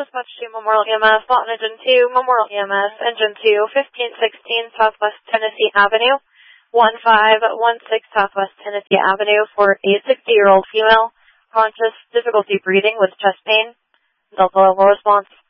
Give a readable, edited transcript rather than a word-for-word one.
dispatch to Memorial EMS, Lawton Engine 2, Memorial EMS, Engine 2, 1516 Southwest Tennessee Avenue, 1516 Southwest Tennessee Avenue for a 60-year-old female, conscious, difficulty breathing with chest pain. Delta level response.